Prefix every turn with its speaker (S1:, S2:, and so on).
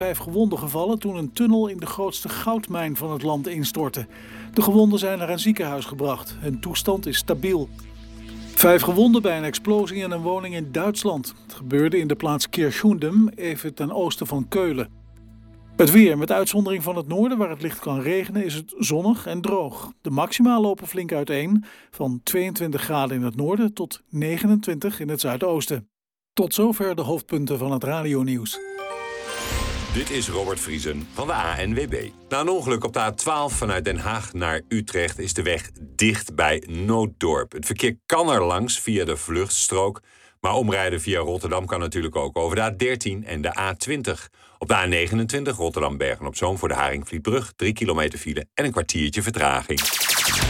S1: 5 gewonden gevallen toen een tunnel in de grootste goudmijn van het land instortte. De gewonden zijn naar een ziekenhuis gebracht. Hun toestand is stabiel. 5 gewonden bij een explosie in een woning in Duitsland. Het gebeurde in de plaats Kirchhundem, even ten oosten van Keulen. Het weer, met uitzondering van het noorden waar het licht kan regenen, is het zonnig en droog. De maxima lopen flink uiteen, van 22 graden in het noorden tot 29 in het zuidoosten. Tot zover de hoofdpunten van het radionieuws.
S2: Dit is Robert Vriesen van de ANWB. Na een ongeluk op de A12 vanuit Den Haag naar Utrecht is de weg dicht bij Nooddorp. Het verkeer kan er langs via de vluchtstrook, maar omrijden via Rotterdam kan natuurlijk ook over de A13 en de A20. Op de A29 Rotterdam-Bergen-op-Zoom voor de Haringvlietbrug 3 kilometer file en een kwartiertje vertraging.